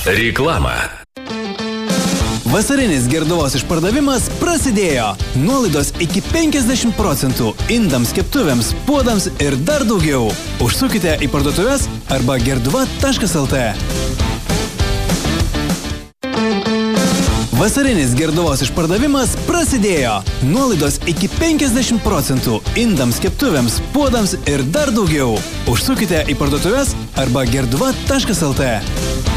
Reklama. Vasarinis Gerduvos išpardavimas prasidėjo. Nuolaidos iki 50% indams, keptuvėms, puodams ir dar daugiau. Užsukite į parduotuves arba gerduva.lt. Vasarinis Gerduvos išpardavimas prasidėjo. Nuolaidos iki 50% indams, keptuvėms, puodams ir dar daugiau. Užsukite į parduotuves arba gerduva.lt.